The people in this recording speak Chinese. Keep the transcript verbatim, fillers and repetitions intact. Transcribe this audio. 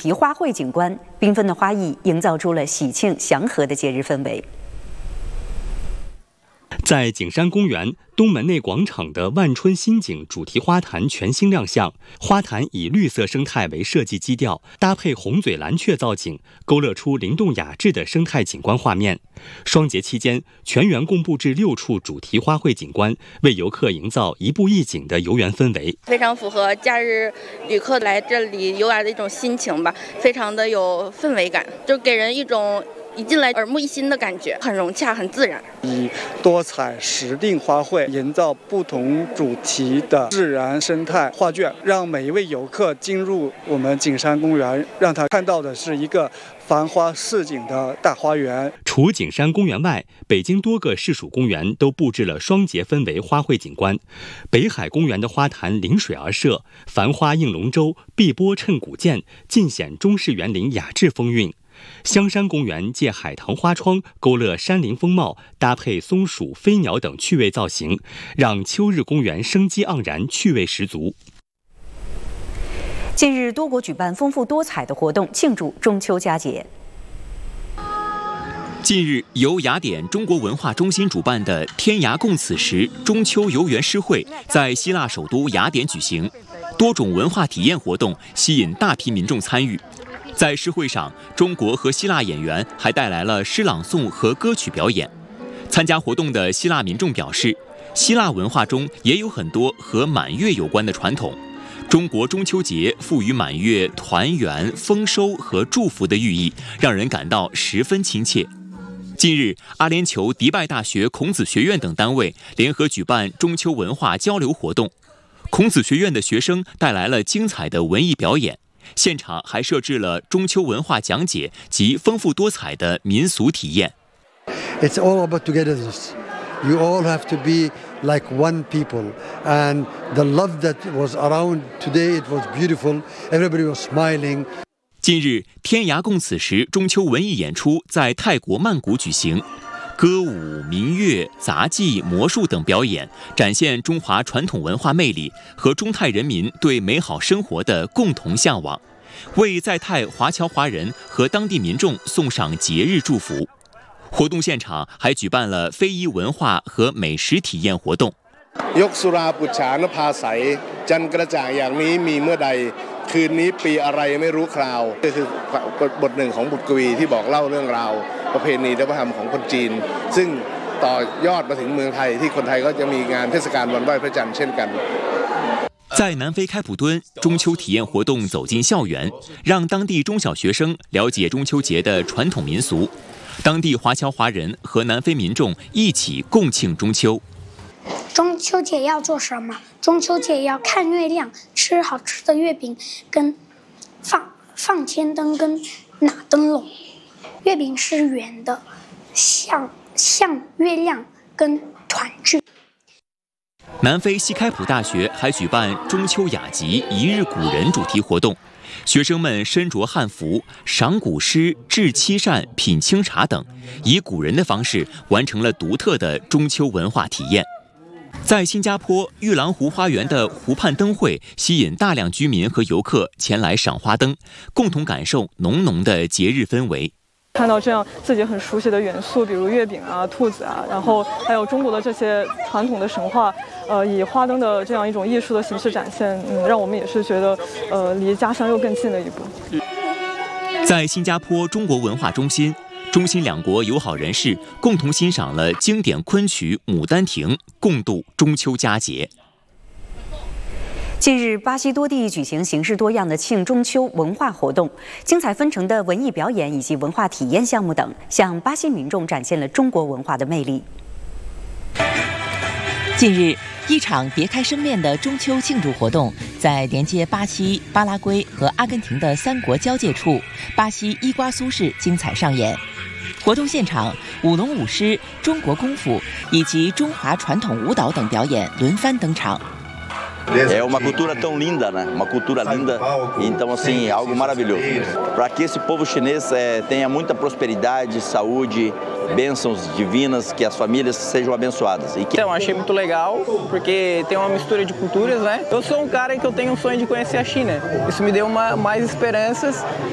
题花卉景观，缤纷的花艺营造出了喜庆祥和的节日氛围。 在景山公园东门内广场的万春新景主题花坛全新亮相，花坛以绿色生态为设计基调，搭配红嘴蓝雀造景，勾勒出灵动雅致的生态景观画面。双节期间，全园共布置六处主题花卉景观，为游客营造一步一景的游园氛围， 非常符合假日旅客来这里游玩的一种心情吧，非常的有氛围感，就给人一种一进来耳目一新的感觉，很融洽，很自然。 以多彩时令花卉营造不同主题的自然生态画卷，让每一位游客进入我们景山公园，让他看到的是一个繁花似锦的大花园。 除景山公园外，北京多个市属公园都布置了双节氛围花卉景观。北海公园的花坛临水而设，繁花映龙舟，碧波衬古剑，尽显中式园林雅致风韵。香山公园借海棠花窗勾勒山林风貌，搭配松鼠、飞鸟等趣味造型，让秋日公园生机盎然，趣味十足。 近日，多国举办丰富多彩的活动，庆祝中秋佳节。 近日，由雅典中国文化中心主办的“天涯共此时”中秋游园诗会在希腊首都雅典举行，多种文化体验活动吸引大批民众参与。在诗会上，中国和希腊演员还带来了诗朗诵和歌曲表演。参加活动的希腊民众表示，希腊文化中也有很多和满月有关的传统。中国中秋节赋予满月团圆、丰收和祝福的寓意，让人感到十分亲切。近日，阿联酋迪拜大学孔子学院等单位联合举办中秋文化交流活动，孔子学院的学生带来了精彩的文艺表演。现场还设置了中秋文化讲解及丰富多彩的民俗体验。 It's all about togetherness. You all have to be like one people, and the love that was around today, it was beautiful. Everybody was smiling. 近日，天涯共此时中秋文艺演出在泰国曼谷举行。歌舞、民乐、杂技、魔术等表演，展现中华传统文化魅力和中泰人民对美好生活的共同向往，为在泰华侨华人和当地民众送上节日祝福。活动现场还举办了非遗文化和美食体验活动。 ยกสุราปุจฉานภาใสจันกระจ่างอย่างนี้มีเมื่อใดคืนนี้ปีอะไรไม่รู้คราวก็คือบทหนึ่งของบทกวีที่บอกเล่าเรื่องราวประเพณีและวัฒนธรรมของคนจีนซึ่งต่อยอดมาถึงเมืองไทยที่คนไทยก็จะมีงานเทศกาลวันไหว้พระจันทร์เช่นกัน。 在南非开普敦，中秋体验活动走进校园，让当地中小学生了解中秋节的传统民俗。当地华侨华人和南非民众一起共庆中秋。 中秋节要做什么？中秋节要看月亮，吃好吃的月饼，跟放放天灯，跟拿灯笼。月饼是圆的，像像月亮跟团聚。 南非西开普大学还举办中秋雅集一日古人主题活动，学生们身着汉服，赏古诗、制漆扇、品清茶等，以古人的方式完成了独特的中秋文化体验。在新加坡玉郎湖花园的湖畔灯会吸引大量居民和游客前来赏花灯，共同感受浓浓的节日氛围。 看到这样自己很熟悉的元素，比如月饼啊、兔子啊，然后还有中国的这些传统的神话，呃，以花灯的这样一种艺术的形式展现，嗯，让我们也是觉得，呃，离家乡又更近了一步。 在新加坡中国文化中心，中新两国友好人士共同欣赏了经典昆曲《牡丹亭》，共度中秋佳节。 近日，巴西多地举行形式多样的庆中秋文化活动，精彩纷呈的文艺表演以及文化体验项目等，向巴西民众展现了中国文化的魅力。 近日，一场别开生面的中秋庆祝活动在连接巴西、巴拉圭和阿根廷的三国交界处，巴西伊瓜苏市精彩上演。活动现场，舞龙舞狮、中国功夫以及中华传统舞蹈等表演轮番登场。 É uma cultura tão linda, né? Uma cultura linda, então assim, algo maravilhoso. Para que esse povo chinês é, tenha muita prosperidade, saúde, bênçãos divinas, que as famílias sejam abençoadas. E que... Então, achei muito legal, porque tem uma mistura de culturas, né? Eu sou um cara que eu tenho um sonho de conhecer a China. Isso me deu uma, mais esperanças